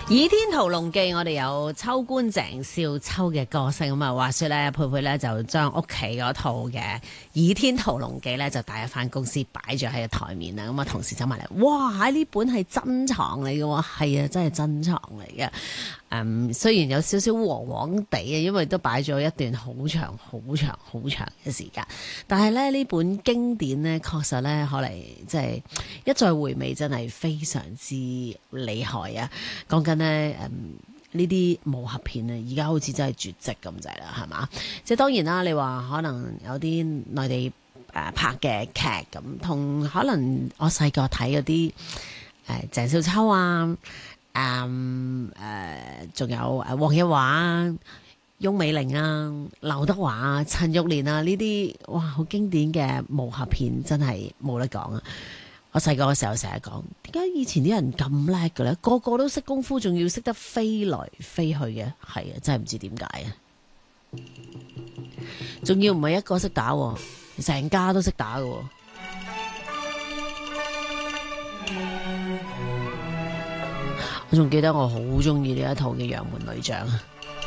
倚天屠龍記，我哋有秋官鄭少秋嘅歌聲咁啊！話說咧，佩佩咧就將屋企嗰套嘅倚天屠龍記咧就帶咗翻公司擺咗喺個台面啦。咁啊，同事走埋嚟，哇！呢本係珍藏嚟嘅喎，係啊，真係珍藏嚟嘅。雖然有少少黃黃地啊，因為都擺咗一段好長、好長、好長嘅時間，但係咧呢本經典咧，確實咧可嚟即係一再回味，真係非常之厲害啊！講緊呢啲武俠片啊，而家好似真係絕跡咁滯啦，係嘛？即係當然啦，你話可能有啲內地拍嘅劇咁，同可能我細個睇嗰啲鄭少秋啊。仲有黃日華啊、翁美玲啊、劉德華啊、陳玉蓮啊呢啲，哇，好經典嘅武俠片，真係冇得講啊！我細個嘅時候成日講，點解以前啲人咁叻嘅咧？個個都識功夫，仲要識得飛來飛去嘅，係啊，真係唔知點解啊！仲要唔係一個識打，成家都識打嘅。我仲記得我好中意呢一套嘅《楊門女將》。